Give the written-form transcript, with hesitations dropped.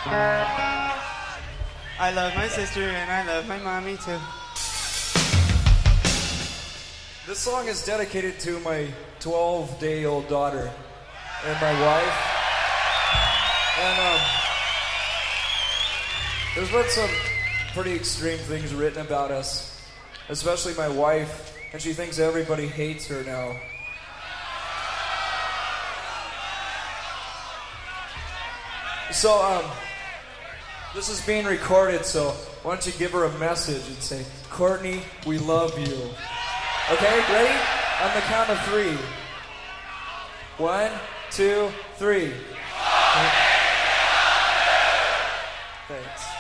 I love my sister and I love my mommy too. This song is dedicated to my 12-day-old daughter and my wife. And there's been some pretty extreme things written about us, especially my wife, and she thinks everybody hates her now. So, this is being recorded, so why don't you give her a message and say, Courtney, we love you. Okay, ready? On the count of 3. 1, 2, 3. Thanks.